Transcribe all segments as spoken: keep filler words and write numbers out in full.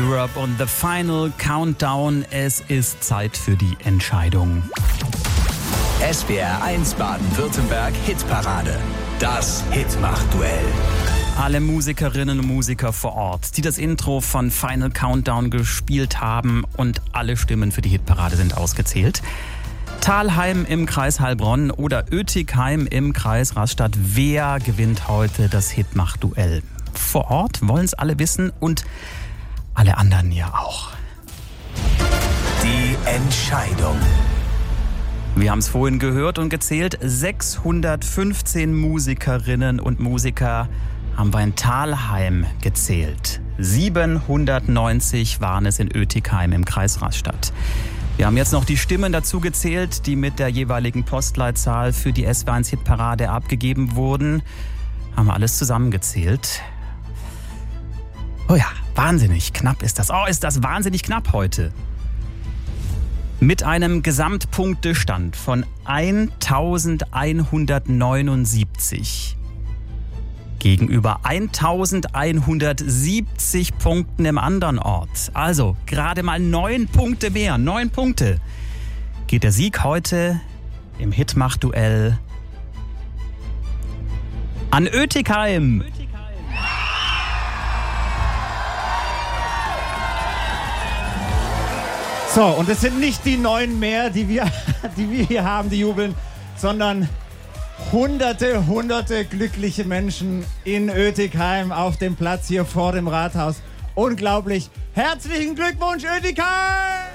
Europe und The Final Countdown. Es ist Zeit für die Entscheidung. S W R eins Baden-Württemberg Hitparade. Das Hitmach-Duell. Alle Musikerinnen und Musiker vor Ort, die das Intro von Final Countdown gespielt haben, und alle Stimmen für die Hitparade sind ausgezählt. Thalheim im Kreis Heilbronn oder Oetikheim im Kreis Rastatt. Wer gewinnt heute das Hitmach-Duell? Vor Ort wollen es alle wissen und alle anderen ja auch. Die Entscheidung. Wir haben es vorhin gehört und gezählt. sechshundertfünfzehn Musikerinnen und Musiker haben wir in Thalheim gezählt. siebenhundertneunzig waren es in Oetikheim im Kreis Rastatt. Wir haben jetzt noch die Stimmen dazu gezählt, die mit der jeweiligen Postleitzahl für die S W R eins Hitparade abgegeben wurden. Haben wir alles zusammengezählt. Oh ja, wahnsinnig knapp ist das. Oh, ist das wahnsinnig knapp heute. Mit einem Gesamtpunktestand von eintausendeinhundertneunundsiebzig gegenüber eintausendeinhundertsiebzig Punkten im anderen Ort. Also gerade mal neun Punkte mehr, neun Punkte. Geht der Sieg heute im Hitmach-Duell an Oetikheim. So, und es sind nicht die neun mehr, die wir, die wir hier haben, die jubeln, sondern hunderte, hunderte glückliche Menschen in Oetikheim auf dem Platz hier vor dem Rathaus. Unglaublich. Herzlichen Glückwunsch, Oetikheim!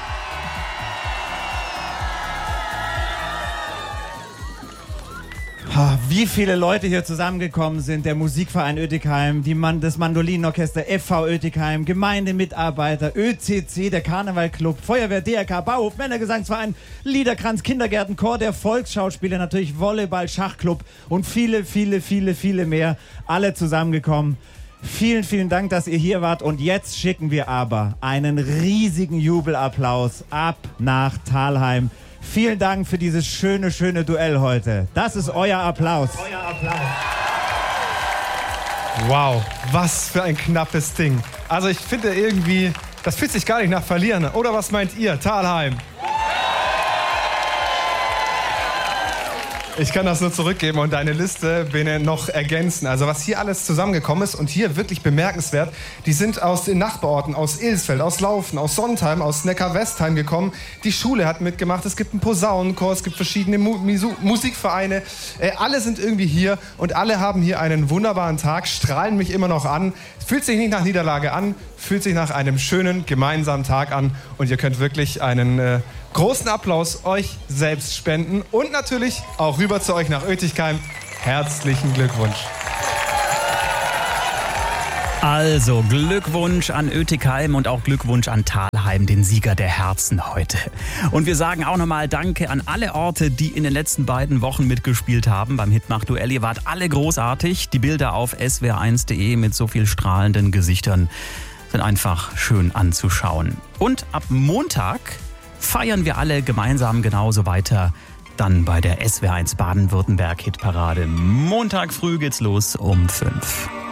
Wie viele Leute hier zusammengekommen sind, der Musikverein Oetikheim, die Man- das Mandolinenorchester F V Oetikheim, Gemeindemitarbeiter, Ö C C, der Karnevalclub, Feuerwehr, D R K, Bauhof, Männergesangsverein, Liederkranz, Kindergärtenchor, der Volksschauspieler, natürlich Volleyball, Schachclub und viele, viele, viele, viele mehr, alle zusammengekommen. Vielen, vielen Dank, dass ihr hier wart, und jetzt schicken wir aber einen riesigen Jubelapplaus ab nach Thalheim. Vielen Dank für dieses schöne, schöne Duell heute. Das ist euer Applaus. Euer Applaus. Wow, was für ein knappes Ding. Also ich finde irgendwie, das fühlt sich gar nicht nach Verlieren. Oder was meint ihr, Thalheim? Ich kann das nur zurückgeben und deine Liste, Bene, noch ergänzen. Also was hier alles zusammengekommen ist und hier wirklich bemerkenswert, die sind aus den Nachbarorten, aus Ilsfeld, aus Laufen, aus Sontheim, aus Neckar-Westheim gekommen. Die Schule hat mitgemacht, es gibt einen Posaunenchor, es gibt verschiedene Mu- Misu- Musikvereine. Äh, alle sind irgendwie hier und alle haben hier einen wunderbaren Tag, strahlen mich immer noch an. Fühlt sich nicht nach Niederlage an, fühlt sich nach einem schönen gemeinsamen Tag an, und ihr könnt wirklich einen äh, großen Applaus euch selbst spenden und natürlich auch rüber zu euch nach Oetikheim. Herzlichen Glückwunsch. Also Glückwunsch an Oetikheim und auch Glückwunsch an Thalheim, den Sieger der Herzen heute. Und wir sagen auch nochmal Danke an alle Orte, die in den letzten beiden Wochen mitgespielt haben beim Hitmach-Duell. Ihr wart alle großartig. Die Bilder auf S W R eins punkt de mit so viel strahlenden Gesichtern sind einfach schön anzuschauen. Und ab Montag feiern wir alle gemeinsam genauso weiter. Dann bei der S W R eins Baden-Württemberg Hitparade. Montag früh geht's los um fünf.